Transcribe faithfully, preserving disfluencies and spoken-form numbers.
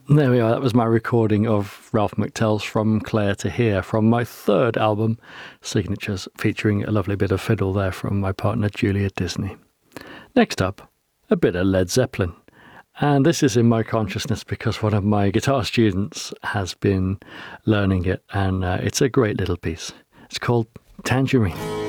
There we are. That was my recording of Ralph McTell's From Clare to Here from my third album, Signatures, featuring a lovely bit of fiddle there from my partner Julia Disney. Next up, a bit of Led Zeppelin. And this is in my consciousness because one of my guitar students has been learning it, and uh, it's a great little piece. It's called Tangerine.